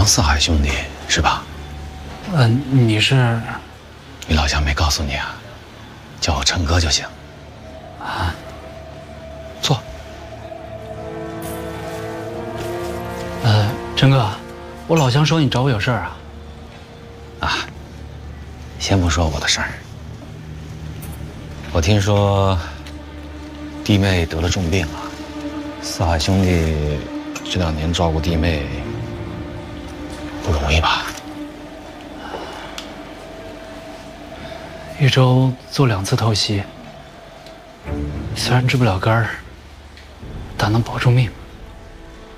强四海兄弟是吧？ 你是？ 你老乡没告诉你啊？叫我陈哥就行。 啊， 坐。 陈哥，我老乡说你找我有事儿啊。 啊，先不说我的事儿。我听说弟妹得了重病啊，四海兄弟这2年照顾弟妹不容易吧？ 一周做2次透析，虽然治不了根儿，但能保住命。